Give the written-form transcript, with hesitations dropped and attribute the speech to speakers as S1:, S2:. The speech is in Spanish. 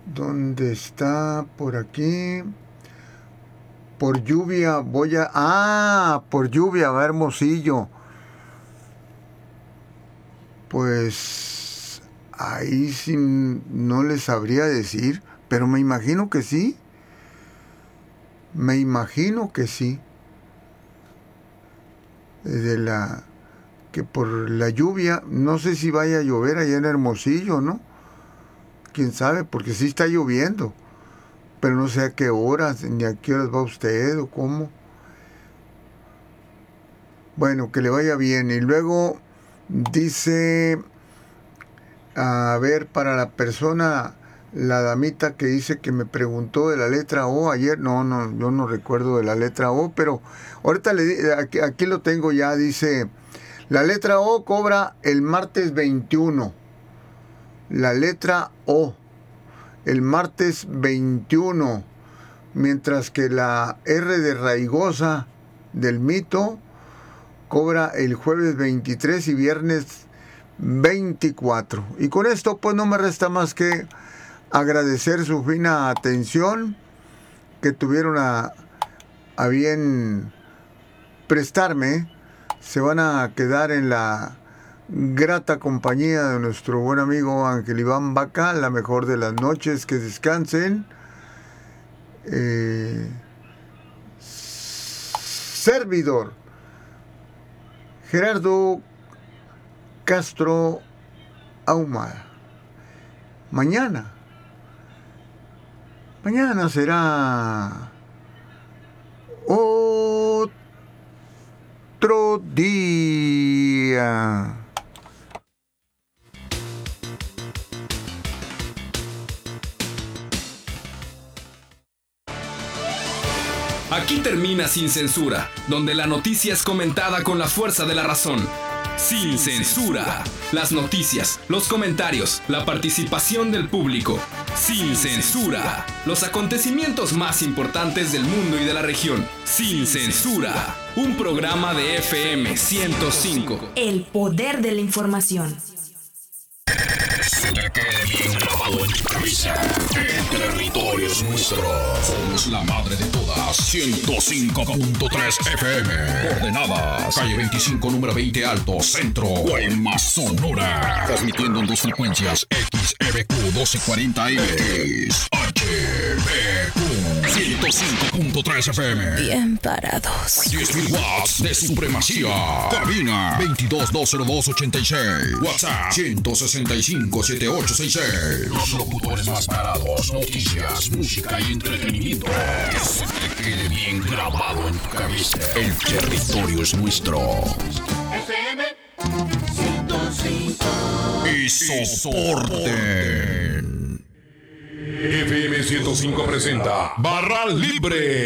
S1: ¿Dónde está? Por aquí. Por lluvia voy a... por lluvia va a Hermosillo. Pues ahí sí no les sabría decir, pero me imagino que sí. Me imagino que sí. Que por la lluvia, no sé si vaya a llover allá en Hermosillo, ¿no? Quién sabe, porque sí está lloviendo. Pero no sé a qué horas, ni a qué horas va usted o cómo. Bueno, que le vaya bien. Y luego dice, a ver, para la persona, la damita que dice que me preguntó de la letra O ayer, no, yo no recuerdo de la letra O, pero ahorita aquí lo tengo ya, dice, la letra O cobra el martes 21. La letra O, el martes 21, mientras que la R de Raigosa del Mito cobra el jueves 23 y viernes 24. Y con esto pues no me resta más que agradecer su fina atención que tuvieron a bien prestarme. Se van a quedar en la grata compañía de nuestro buen amigo Ángel Iván Vaca. La mejor de las noches, que descansen. Servidor Gerardo Castro Ahumada. Mañana será otro día.
S2: Aquí termina Sin Censura, donde la noticia es comentada con la fuerza de la razón. Sin Censura. Las noticias, los comentarios, la participación del público. Sin Censura. Los acontecimientos más importantes del mundo y de la región. Sin Censura. Un programa de FM 105.
S3: El poder de la información.
S4: Se te quede bien grabado en tu cabeza. El territorio es nuestro. Somos la madre de todas. 105.3 FM. Coordenadas: calle 25, número 20 Alto, Centro, Guaymas, Sonora. Transmitiendo en dos frecuencias: XEBQ 1240M, XHBQ 105.3 FM.
S3: Bien parados.
S4: 10.000 watts de supremacía. Cabina 22-202-86. WhatsApp 165-7866. Los locutores más parados. Noticias, música y entretenimiento. Que se te quede bien grabado en tu cabeza. El territorio es nuestro.
S5: FM 105.
S4: Y soporten.
S6: FM 105 presenta Barra Libre.